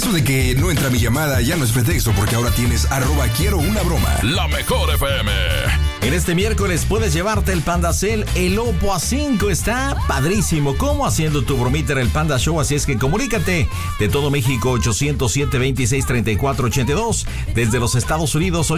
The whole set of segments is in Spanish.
Eso de que no entra mi llamada ya no es pretexto, porque ahora tienes @QuieroUnaBroma. La Mejor FM. En este miércoles puedes llevarte el Panda Cell, el Oppo A5 está padrísimo, como haciendo tu bromita en el Panda Show, así es que comunícate de todo México 807-26-34-82, desde los Estados Unidos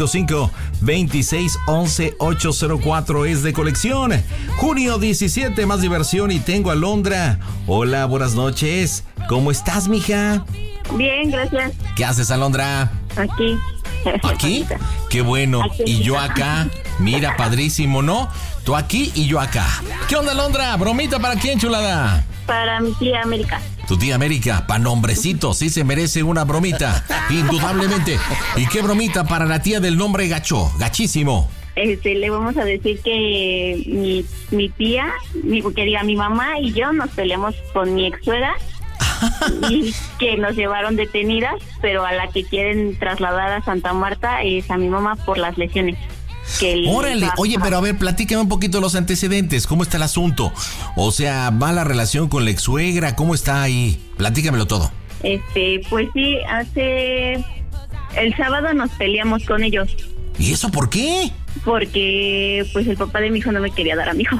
855-2611-804 es de colección. Junio 17, más diversión y tengo a Alondra. Hola, buenas noches, ¿cómo estás, mija? Bien, gracias. ¿Qué haces, Alondra? Aquí. ¿Aquí? Qué bueno. Aquí. Y yo acá. Mira, padrísimo, ¿no? Tú aquí y yo acá. ¿Qué onda, Alondra? ¿Bromita para quién, chulada? Para mi tía América. Tu tía América, pa' nombrecito, sí se merece una bromita, indudablemente. ¿Y qué bromita para la tía del nombre gacho, gachísimo? Le vamos a decir que mi tía, mi mamá y yo nos peleamos con mi ex suegra y que nos llevaron detenidas, pero a la que quieren trasladar a Santa Marta es a mi mamá por las lesiones. Órale, oye, pero a ver, platícame un poquito los antecedentes, ¿cómo está el asunto? O sea, ¿va la relación con la ex suegra? ¿Cómo está ahí? Platícamelo todo. Pues sí, el sábado nos peleamos con ellos. ¿Y eso por qué? Porque pues el papá de mi hijo no me quería dar a mi hijo.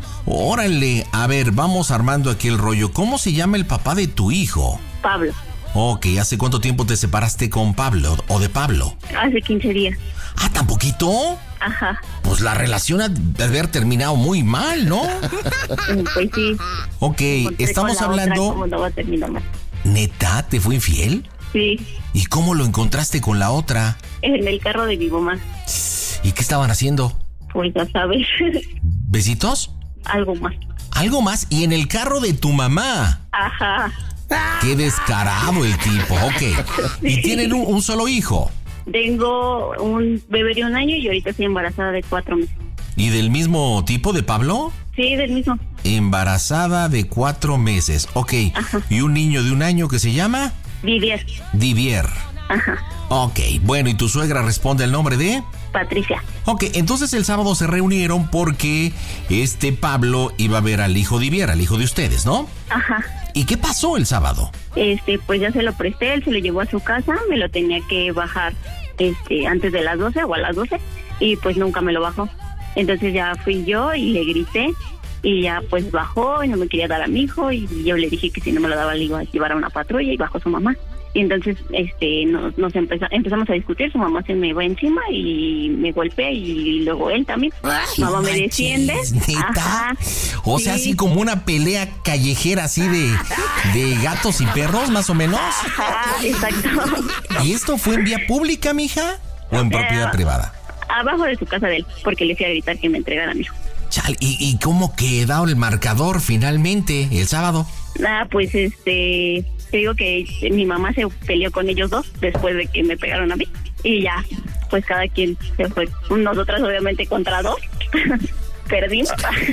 Órale, a ver, vamos armando aquí el rollo. ¿Cómo se llama el papá de tu hijo? Pablo. Ok, ¿hace cuánto tiempo te separaste con Pablo o de Pablo? Hace 15 días. ¿Ah, tan poquito? Ajá. Pues la relación ha de haber terminado muy mal, ¿no? Pues sí. Ok, estamos hablando... ¿Cómo no va a terminar mal? ¿Neta? ¿Te fue infiel? Sí. ¿Y cómo lo encontraste con la otra? En el carro de mi mamá. ¿Y qué estaban haciendo? Pues ya sabes. ¿Besitos? Algo más. ¿Algo más? ¿Y en el carro de tu mamá? Ajá. Qué descarado el tipo, ok. ¿Y Sí. tienen un solo hijo? Tengo un bebé de 1 año y ahorita estoy embarazada de 4 meses. ¿Y del mismo tipo de Pablo? Sí, del mismo. Embarazada de 4 meses, ok. Ajá. ¿Y un niño de 1 año que se llama? Didier. Divier. Ajá. Ok, bueno, ¿y tu suegra responde el nombre de? Patricia. Ok, entonces el sábado se reunieron porque Pablo iba a ver al hijo Divier, al hijo de ustedes, ¿no? Ajá. ¿Y qué pasó el sábado? Pues ya se lo presté, él se lo llevó a su casa, me lo tenía que bajar antes de las 12 o a las 12 y pues nunca me lo bajó. Entonces ya fui yo y le grité y ya pues bajó y no me quería dar a mi hijo y yo le dije que si no me lo daba le iba a llevar a una patrulla y bajó su mamá. Y entonces empezamos a discutir, su mamá se me va encima y me golpea y luego él también. Mamá me defiende. ¿Neta? Ajá. O sea, Sí. así como una pelea callejera así de gatos y perros, más o menos. Ajá, exacto. ¿Y esto fue en vía pública, mija? ¿O en propiedad privada? Abajo de su casa de él, porque le fui a gritar que me entregara a mi hijo. Chale, ¿y cómo quedó el marcador finalmente el sábado? Pues te digo que mi mamá se peleó con ellos dos después de que me pegaron a mí y ya, pues cada quien se fue. Nosotras obviamente contra 2 perdimos.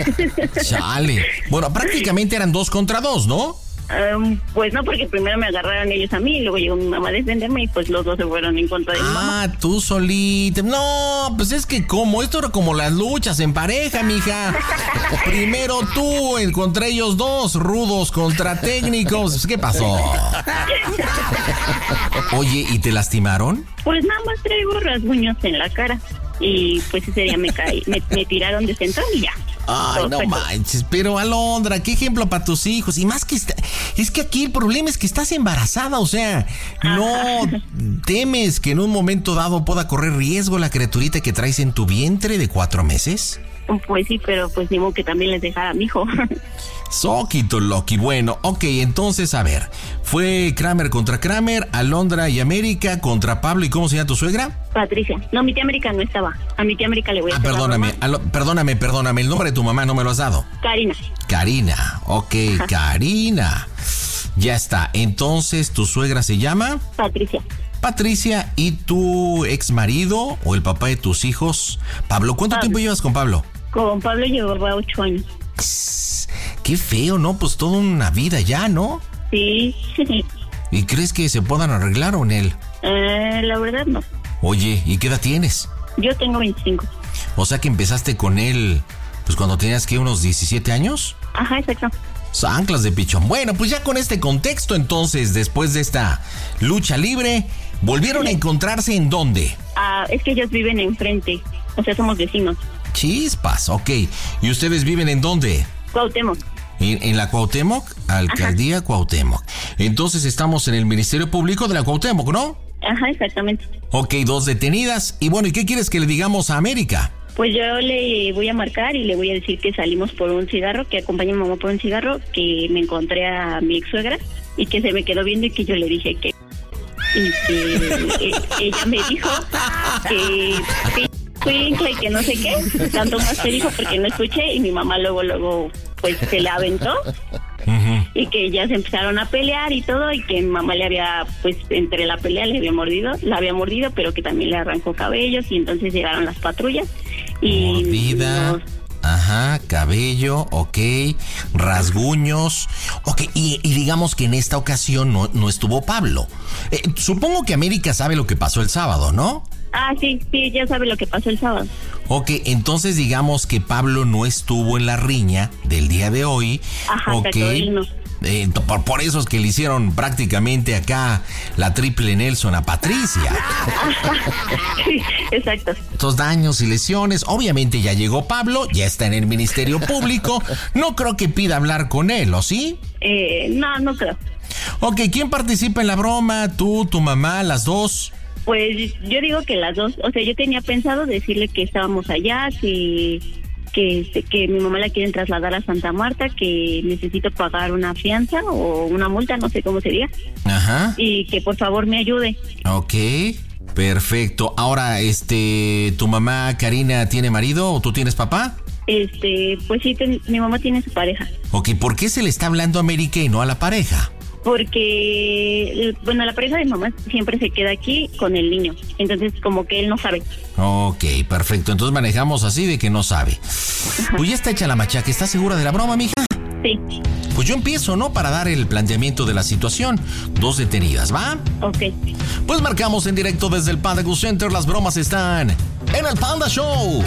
Chale. Bueno, prácticamente eran 2 contra 2, ¿no? Pues no, porque primero me agarraron ellos a mí y luego llegó mi mamá a defenderme y pues los dos se fueron en contra de mi mamá. Ah, tú solita. No, pues es que esto era como las luchas en pareja, mija. Primero tú contra ellos dos, rudos contra técnicos. ¿Qué pasó? Oye, ¿y te lastimaron? Pues nada más traigo rasguños en la cara y pues ese día me caí, me tiraron de centro y ya. Ay, no manches, pero Alondra, qué ejemplo para tus hijos. Y más que es que aquí el problema es que estás embarazada, o sea, no temes que en un momento dado pueda correr riesgo la criaturita que traes en tu vientre de 4 meses. Pues sí, pero pues digo que también les dejara a mi hijo. Soquito Loki. Bueno, ok, entonces a ver, fue Kramer contra Kramer, Alondra y América contra Pablo. ¿Y cómo se llama tu suegra? Patricia. No, mi tía América no estaba. A mi tía América le voy a hacer perdóname, perdóname, el nombre de tu mamá no me lo has dado. Karina. Karina, ok. Ajá. Karina. Ya está, entonces tu suegra se llama Patricia. Patricia, ¿y tu ex marido o el papá de tus hijos? Pablo, ¿cuánto tiempo llevas con Pablo? Con Pablo llevaba 8 años. Qué feo, ¿no? Pues toda una vida ya, ¿no? Sí. ¿Y crees que se puedan arreglar o en él? La verdad no. Oye, ¿y qué edad tienes? Yo tengo 25. O sea que empezaste con él, pues cuando tenías, ¿qué? ¿Unos 17 años? Ajá, exacto. Zanclas de pichón. Bueno, pues ya con este contexto, entonces, después de esta lucha libre, ¿volvieron a encontrarse en dónde? Es que ellos viven enfrente, o sea, somos vecinos. Chispas, ok. ¿Y ustedes viven en dónde? Cuauhtémoc. ¿En la Cuauhtémoc? Alcaldía Cuauhtémoc. Entonces estamos en el Ministerio Público de la Cuauhtémoc, ¿no? Ajá, exactamente. Ok, 2 detenidas. Y bueno, ¿y qué quieres que le digamos a América? Pues yo le voy a marcar y le voy a decir que salimos por un cigarro, que acompañe a mi mamá por un cigarro, que me encontré a mi ex suegra y que se me quedó viendo y que yo le dije que... Y que ella me dijo que que no sé qué, tanto más que dijo porque no escuché y mi mamá luego pues se le aventó. Uh-huh. Y que ya se empezaron a pelear y todo, y que mi mamá le había, pues entre la pelea la había mordido, pero que también le arrancó cabellos, y entonces llegaron las patrullas y... Mordida, ajá, cabello, ok, rasguños, ok, y digamos que en esta ocasión no estuvo Pablo. Supongo que América sabe lo que pasó el sábado, ¿no? Sí, ya sabe lo que pasó el sábado. Ok, entonces digamos que Pablo no estuvo en la riña del día de hoy. Ajá, okay. No. Por eso es que le hicieron prácticamente acá la triple Nelson a Patricia. Sí, exacto. Estos daños y lesiones, obviamente ya llegó Pablo, ya está en el Ministerio Público. No creo que pida hablar con él, ¿o sí? No creo. Ok, ¿quién participa en la broma? ¿Tú, tu mamá, las dos? Pues yo digo que las dos, o sea, yo tenía pensado decirle que estábamos allá, que mi mamá la quieren trasladar a Santa Marta, que necesito pagar una fianza o una multa, no sé cómo sería. Ajá. Y que por favor me ayude. Ok, perfecto. Ahora, ¿tu mamá Karina tiene marido o tú tienes papá? Pues sí, mi mamá tiene su pareja. Ok, ¿por qué se le está hablando a América y no a la pareja? Porque, bueno, la pareja de mi mamá siempre se queda aquí con el niño. Entonces, como que él no sabe. Ok, perfecto. Entonces manejamos así de que no sabe. Ajá. Pues ya está hecha la machaca. ¿Estás segura de la broma, mija? Sí. Pues yo empiezo, ¿no? Para dar el planteamiento de la situación. 2 detenidas, ¿va? Ok. Pues marcamos en directo desde el Panda Go Center. Las bromas están en el Panda Show.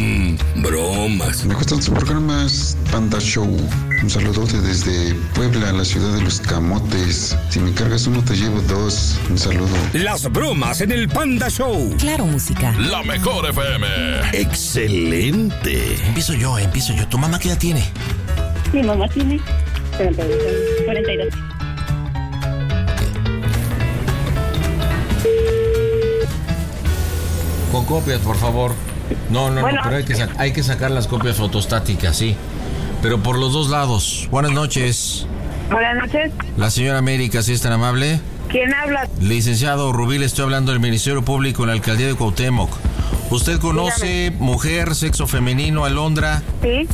Bromas. Me gustan sus programas, Panda Show. Un saludote desde Puebla, la ciudad de los camotes. Si me cargas uno, te llevo 2. Un saludo. Las bromas en el Panda Show. Claro, música. La mejor FM. Excelente. Empiezo yo. ¿Tu mamá qué edad tiene? Mi mamá tiene 42. Con copias, por favor. No, bueno, pero hay que sacar las copias fotostáticas, sí. Pero por los dos lados. Buenas noches. Buenas noches. La señora América, ¿sí es tan amable? ¿Quién habla? Licenciado Rubí, le estoy hablando del Ministerio Público en la Alcaldía de Cuauhtémoc. ¿Usted conoce mujer, sexo femenino, Alondra? Sí.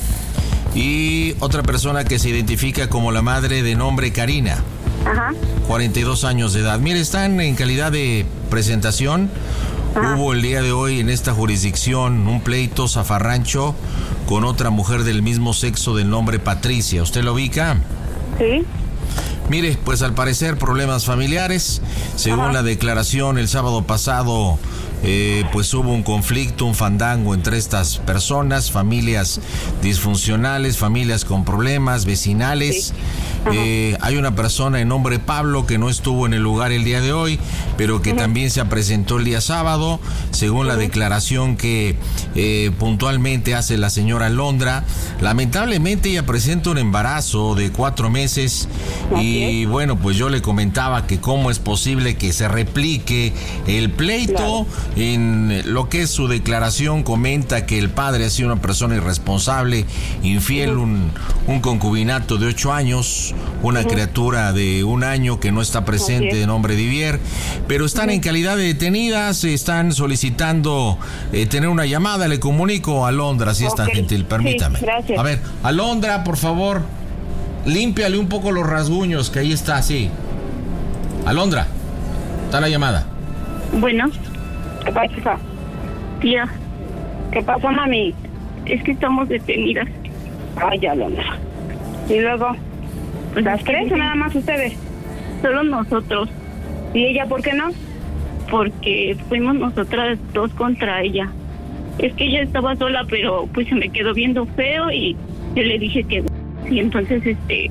Y otra persona que se identifica como la madre de nombre Karina. Ajá. 42 años de edad. Mire, están en calidad de presentación. Ajá. Hubo el día de hoy en esta jurisdicción un pleito zafarrancho con otra mujer del mismo sexo del nombre Patricia. ¿Usted lo ubica? Sí. Mire, pues al parecer problemas familiares. Según la declaración el sábado pasado, pues hubo un conflicto, un fandango entre estas personas, familias disfuncionales, familias con problemas, vecinales. Sí. Hay una persona de nombre Pablo que no estuvo en el lugar el día de hoy, pero que también se presentó el día sábado, según la declaración que puntualmente hace la señora Alondra. Lamentablemente ella presenta un embarazo de 4 meses y bueno, pues yo le comentaba que cómo es posible que se replique el pleito. Claro. En lo que es su declaración comenta que el padre ha sido una persona irresponsable, infiel, un concubinato de 8 años, una criatura de 1 año que no está presente de nombre Divier, pero están en calidad de detenidas, están solicitando tener una llamada. Le comunico a Alondra, si es tan gentil, permítame. Sí, gracias. A ver, Alondra, por favor, límpiale un poco los rasguños, que ahí está, sí. Alondra, está la llamada. Bueno. ¿Qué pasa? Tía. ¿Qué pasó, mami? Es que estamos detenidas. Ay, Alondra. ¿Y luego? Pues ¿Las 3 o nada más ustedes? Solo nosotros. ¿Y ella por qué no? Porque fuimos nosotras 2 contra ella. Es que ella estaba sola, pero pues se me quedó viendo feo y yo le dije que... Y entonces,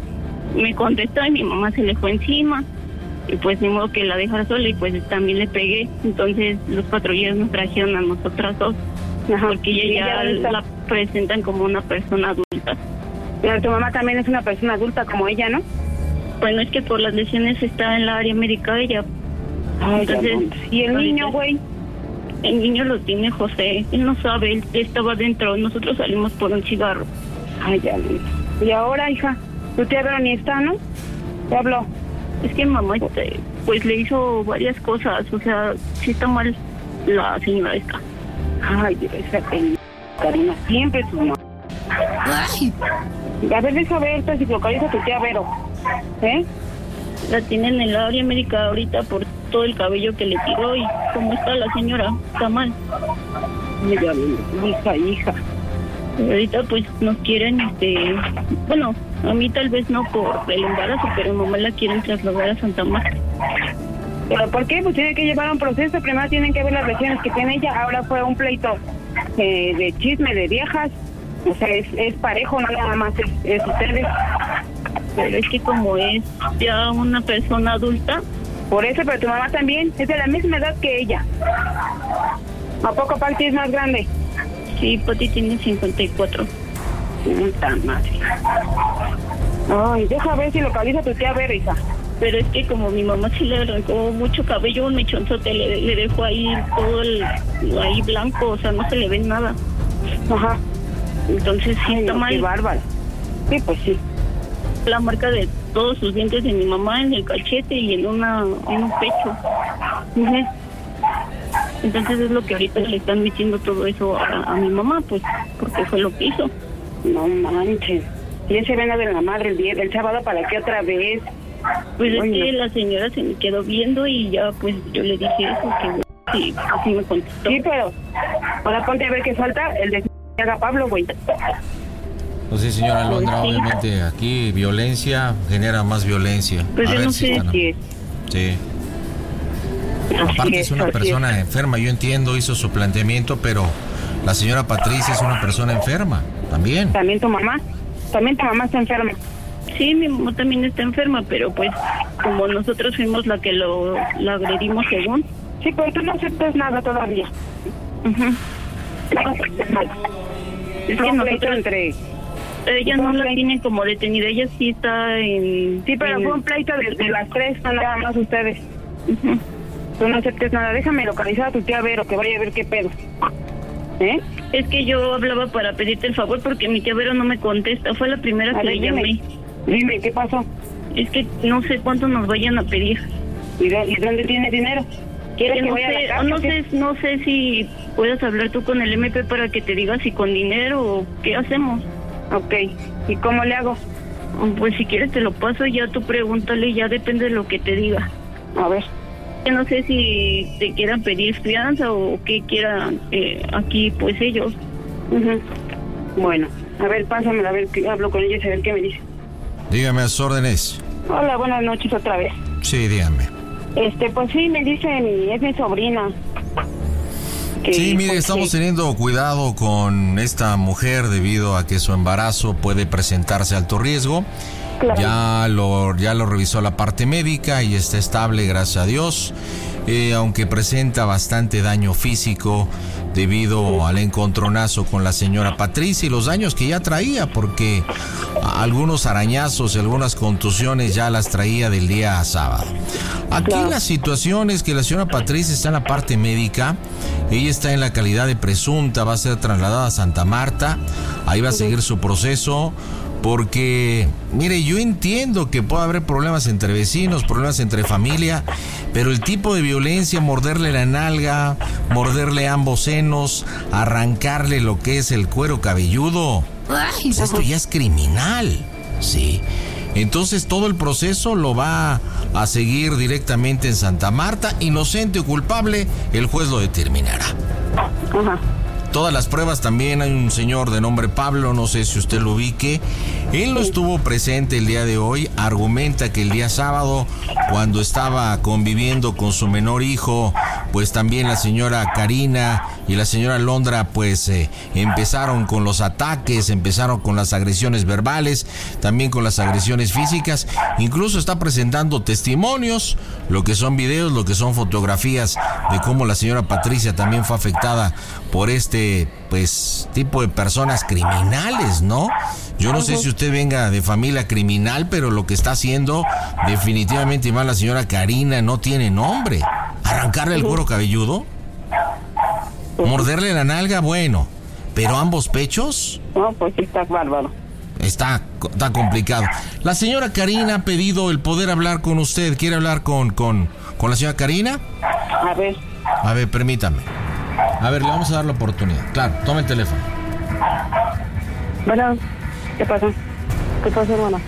me contestó y mi mamá se le fue encima. Y pues ni modo que la dejara sola y pues también le pegué. Entonces los patrulleros nos trajeron a nosotras dos. Ajá. Porque ella ya la presentan como una persona adulta. Pero tu mamá también es una persona adulta como ella, ¿no? Bueno, es que por las lesiones está en la área médica ella. Ay, Entonces, ¿y el niño, ahorita- güey? El niño lo tiene José. Él no sabe, él estaba dentro. Nosotros salimos por un cigarro. Ay, ya. Y ahora, hija, tu tía Vero ni está, ¿no? Te habló. Es que mamá, pues le hizo varias cosas. O sea, sí está mal la señora esta. Ay, esa Karina, siempre su mamá. Ay. A ver, deja ver si localiza a tu tía Vero. ¿Eh? La tienen en el área médica ahorita por todo el cabello que le tiró y cómo está la señora. Está mal. Ay, ya, hija. Y ahorita pues nos quieren, bueno, a mí tal vez no por el embarazo, pero mamá la quieren trasladar a Santa Marta. ¿Pero por qué? Pues tiene que llevar un proceso. Primero tienen que ver las lesiones que tiene ella. Ahora fue un pleito de chisme de viejas. O sea, es parejo, no nada más es ustedes. Pero es que como es ya una persona adulta, Por eso, pero tu mamá también es de la misma edad que ella. ¿A poco Pati es más grande? sí, Pati tiene 54. Puta madre. Ay, deja ver si localiza a tu tía Vero, hija. Pero es que como mi mamá sí le arrancó mucho cabello, un mechonzote, le dejó ahí todo ahí blanco, o sea, no se le ve nada. Ajá. Entonces sí Ay, está no, mal. qué bárbaro. Sí, pues sí. La marca de todos sus dientes de mi mamá en el cachete y en un pecho. Ujú. Entonces es lo que ahorita le están metiendo todo eso a mi mamá, pues, porque fue lo que hizo. No manches. Y ese vena de la madre el sábado, ¿para qué otra vez? Pues es Ay, que no. la señora se me quedó viendo y ya pues yo le dije eso, que sí, así me contestó. Sí, pero ahora ponte a ver qué falta el de que haga Pablo, güey. Pues sí, señora Alondra, Sí. obviamente aquí violencia genera más violencia. Pues A yo ver no si sé están- Sí, Sí. así Aparte es una así persona enferma, yo entiendo, hizo su planteamiento, pero la señora Patricia es una persona enferma, también. También tu mamá está enferma. Sí, mi mamá también está enferma, pero pues como nosotros fuimos la que la agredimos según. Sí, pero tú no aceptas nada todavía. Ujú. No aceptas nada. Es que Un pleito nosotros, entre... ella no la tienen como detenida, ella sí está en... Sí, pero en- fue un pleito de las tres, no nada más ustedes. Ujú. Tú no aceptes nada. Déjame localizar a tu tía Vero, que vaya a ver qué pedo. ¿Eh? Es que yo hablaba para pedirte el favor porque mi tía Vero no me contesta, fue la primera A que ver, le llamé. Dime, ¿qué pasó? Es que no sé cuánto nos vayan a pedir. ¿Y dónde tiene dinero? ¿Quieres que no vaya a la sé, cárcel? no sé si puedas hablar tú con el MP para que te diga si con dinero o qué hacemos. Ok. ¿Y cómo le hago? Pues si quieres te lo paso y ya tú pregúntale, ya depende de lo que te diga. A ver. Yo no sé si te quieran pedir fianza o qué quieran aquí pues ellos. Ujú. Bueno, a ver, pásamela, a ver, hablo con ella y a ver qué me dice. Dígame a sus órdenes. Hola, buenas noches otra vez. Sí, dígame. Pues sí, me dicen, es mi sobrina. Que, Sí, mire, pues, estamos sí. teniendo cuidado con esta mujer debido a que su embarazo puede presentarse alto riesgo. Claro. Ya lo revisó la parte médica y está estable, gracias a Dios. Aunque presenta bastante daño físico debido al encontronazo con la señora Patricia y los daños que ya traía, porque algunos arañazos y algunas contusiones ya las traía del día sábado. Aquí Claro. la situación es que la señora Patricia está en la parte médica, ella está en la calidad de presunta, va a ser trasladada a Santa Marta, ahí va a seguir su proceso. Porque, mire, yo entiendo que puede haber problemas entre vecinos, problemas entre familia, pero el tipo de violencia, morderle la nalga, morderle ambos senos, arrancarle lo que es el cuero cabelludo, pues esto ya es criminal, ¿sí? Entonces todo el proceso lo va a seguir directamente en Santa Marta, inocente o culpable, el juez lo determinará. Ajá. todas las pruebas también hay un señor de nombre Pablo, no sé si usted lo ubique. Él no estuvo presente el día de hoy, argumenta que el día sábado, cuando estaba conviviendo con su menor hijo, pues también la señora Karina y la señora Alondra pues empezaron con los ataques, empezaron con las agresiones verbales, también con las agresiones físicas, incluso está presentando testimonios, lo que son videos, lo que son fotografías de cómo la señora Patricia también fue afectada por este pues tipo de personas criminales, ¿no? Yo no sé si usted venga de familia criminal, pero lo que está haciendo definitivamente más la señora Karina no tiene nombre. Arrancarle el cuero cabelludo, morderle la nalga, bueno, pero ambos pechos. No, pues sí, está bárbaro. Está complicado. La señora Karina ha pedido el poder hablar con usted. ¿Quiere hablar con la señora Karina? A ver, permítame. A ver, le vamos a dar la oportunidad. Claro, toma el teléfono. Bueno, ¿qué pasó? ¿Qué pasó, hermana?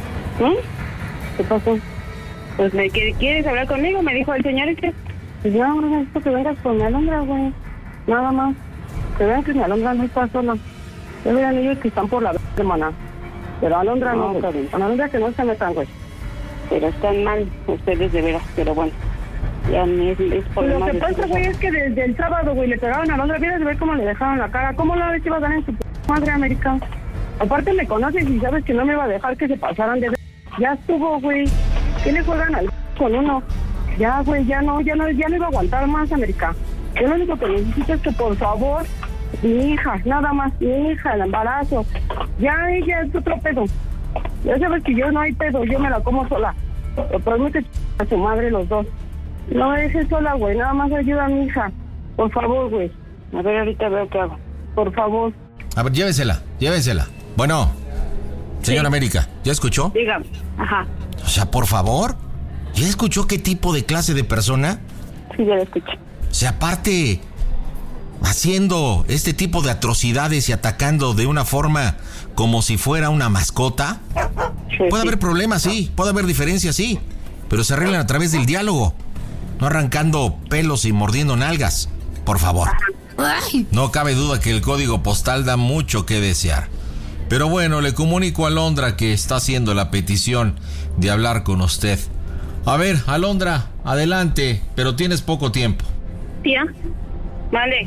¿Qué pasó? Pues, ¿quieres hablar conmigo? Me dijo el señor este. Pues yo no necesito que vengas con mi Alondra, güey. Nada más. Que vean que mi Alondra no está sola. Ya vean ellos que están por la hermana. Pero Alondra no, con Alondra que no se metan, güey. Pero están mal ustedes de veras, pero bueno. Ya ni es problema. Lo que pasa, güey, es que desde el sábado, güey, le pegaron a Alondra. Vienes a ver cómo le dejaron la cara. ¿Cómo la vez iba a dar en su madre América? Aparte me conoces y sabes que no me iba a dejar que se pasaran de... Ya estuvo, güey. ¿Qué le juegan al con uno? Ya, güey, ya no iba a aguantar más, América. Yo lo único que necesito es que, por favor, mi hija, nada más, mi hija, el embarazo. Ya ella es otro pedo. Ya sabes que yo no hay pedo, yo me la como sola. Pero promete a su madre los dos. No me dejes sola, güey, nada más ayuda a mi hija. Por favor, güey. A ver, ahorita veo qué hago. Por favor. A ver, llévesela. Bueno, señora América, ¿ya escuchó? Dígame, ajá. O sea, por favor, ¿ya escuchó qué tipo de clase de persona? Sí, ya la escuché. O sea, aparte, haciendo este tipo de atrocidades y atacando de una forma como si fuera una mascota. Sí, puede haber problemas, sí, puede haber diferencias, sí, pero se arreglan a través del diálogo, no arrancando pelos y mordiendo nalgas, por favor. No cabe duda que el código postal da mucho que desear. Pero bueno, le comunico a Alondra que está haciendo la petición de hablar con usted. A ver, Alondra, adelante, pero tienes poco tiempo. Tía, Vale.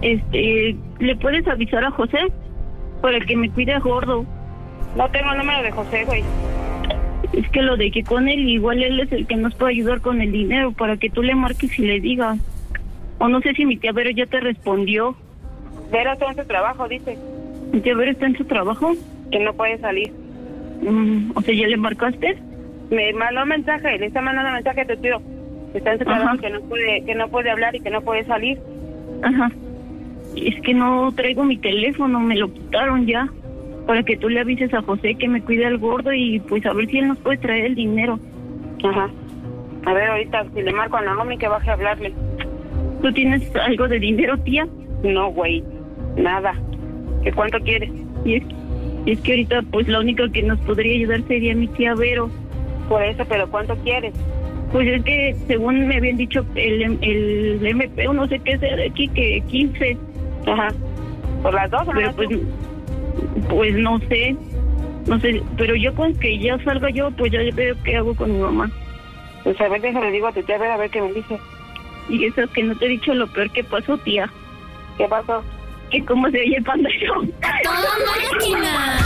¿le puedes avisar a José para que me cuide a Gordo? No tengo el número de José, güey. Es que lo dejé con él, igual él es el que nos puede ayudar con el dinero, para que tú le marques y le digas. O no sé si mi tía Vero ya te respondió. Vero está en su trabajo, dice. ¿Mi tía Vero está en su trabajo? Que no puede salir. O sea, ¿ya le marcaste? Me mandó un mensaje, le está mandando mensaje a tu tío. Está en su trabajo, que no puede hablar y que no puede salir. Ajá. Es que no traigo mi teléfono, me lo quitaron ya. Para que tú le avises a José que me cuide al Gordo y pues a ver si él nos puede traer el dinero. Ajá. A ver, ahorita si le marco a Naomi que baje a hablarle. ¿Tú tienes algo de dinero, tía? No, güey, nada. ¿Qué cuánto quieres? Y es que ahorita pues la única que nos podría ayudar sería mi tía Vero. Por eso, pero ¿cuánto quieres? Pues es que según me habían dicho el MP, o no sé qué sea de aquí, que 15. Ajá. ¿Por las dos o pero pues no sé, pero yo con que ya salga yo, pues ya veo qué hago con mi mamá. Pues a ver, déjale, digo a tu tía a ver qué me dice. Y eso es que no te he dicho lo peor que pasó, tía. ¿Qué pasó? Que cómo se oye el Panda Show. ¡Toda máquina!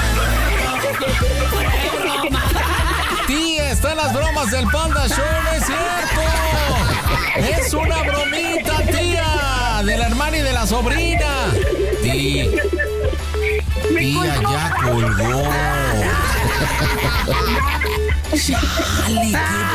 Tía, están las bromas del Panda Show, no es cierto. Es una bromita, tía, de la hermana y de la sobrina. Tía ya colgó. Chale, qué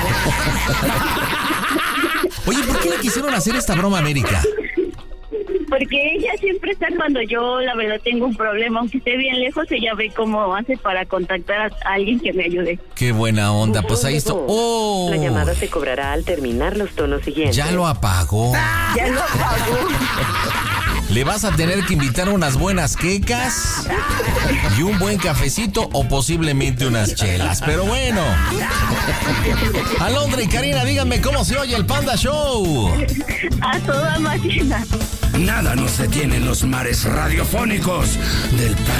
Oye, ¿por qué le quisieron hacer esta broma a América? Porque ella siempre está cuando yo, la verdad, tengo un problema. Aunque esté bien lejos, ella ve cómo hace para contactar a alguien que me ayude. Qué buena onda, pues ahí está. ¡Oh! La llamada se cobrará al terminar los tonos siguientes. Ya lo apagó. Ya lo apagó. Le vas a tener que invitar unas buenas quecas y un buen cafecito o posiblemente unas chelas. Pero bueno. Alondra y Karina, díganme cómo se oye el Panda Show. A toda máquina. Nada nos detiene en los mares radiofónicos del